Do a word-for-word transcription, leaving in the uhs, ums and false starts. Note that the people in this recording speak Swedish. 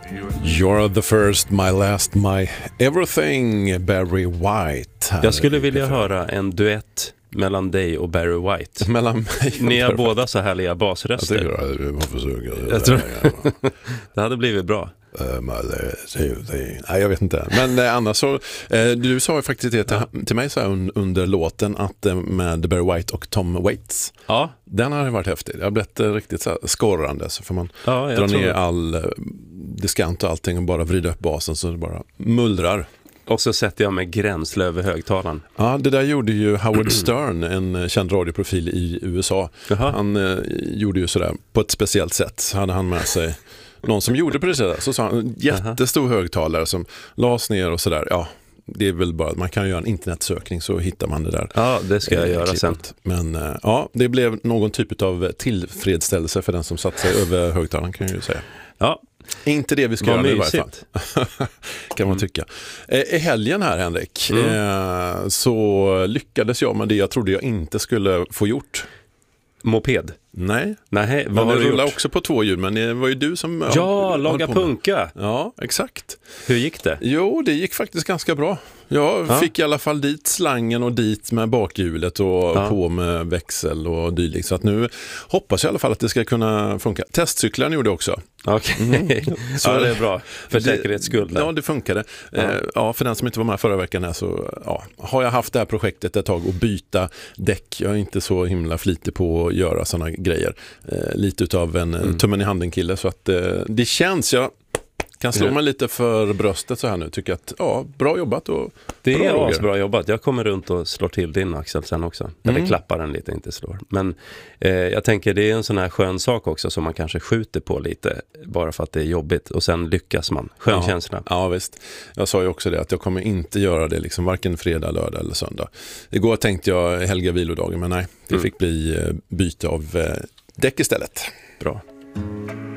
You're the first, my last, my everything, Barry White. Jag skulle vilja höra en duett mellan dig och Barry White. Mellan mig och Ni har Barry båda så härliga basröster. Jag tycker att vi får försöka. Jag tror det hade blivit bra. Uh, Nej, jag vet inte. Men eh, annars så, eh, du sa ju faktiskt det till, ja. till mig så här un, under låten att eh, med Barry White och Tom Waits. Ja. Den har varit häftig. Jag har blivit eh, riktigt så här skorrande, så får man ja, dra ner tror... all eh, diskant och allting och bara vrida upp basen så det bara mullrar. Och så sätter jag mig gränsle över högtalaren. Ja, det där gjorde ju Howard Stern, en känd radioprofil i U S A. Jaha. Han eh, gjorde ju sådär på ett speciellt sätt. Så hade han med sig någon som gjorde på det sättet. Så sa han en jättestor Jaha. högtalare som lades ner och sådär. Ja, det är väl bara, man kan ju göra en internetsökning så hittar man det där. Ja, det ska jag eh, göra klippet. sen. Men eh, ja, det blev någon typ av tillfredsställelse för den som satt sig över högtalaren, kan jag ju säga. Ja. Inte det vi ska göra i varje fall. Kan man tycka. Eh, I helgen här, Henrik, mm. eh, så lyckades jag med det jag trodde jag inte skulle få gjort. Moped? Nej. Nej, vad men har det du rullar gjort? också på två hjul, men det var ju du som... Ja, laga punka. Ja, exakt. Hur gick det? Jo, det gick faktiskt ganska bra. Jag ja. fick i alla fall dit slangen och dit med bakhjulet och ja. på med växel och dylikt. Så att nu hoppas jag i alla fall att det ska kunna funka. Testcykeln gjorde jag också. Okej, okay. mm. Så ja, det är bra. För säkerhets skull. Ja, det funkade. Ja. Eh, ja, för den som inte var med förra veckan här så ja, har jag haft det här projektet ett tag och byta däck. Jag är inte så himla flitig på att göra sådana grejer. Eh, lite utav en mm. tummen i handen kille. Så att eh, det känns, jag kan slå mig lite för bröstet så här nu. Tycker att, ja, bra jobbat. Och det bra är asbra jobbat. Jag kommer runt och slår till din axel sen också. Eller mm. klappar den lite, inte slår. Men eh, jag tänker det är en sån här skön sak också som man kanske skjuter på lite. Bara för att det är jobbigt. Och sen lyckas man. Skön ja. känsla. Ja, visst. Jag sa ju också det att jag kommer inte göra det liksom varken fredag, lördag eller söndag. Igår tänkte jag helga vilodagen, men nej. Det mm. fick bli byte av eh, däck istället. Bra.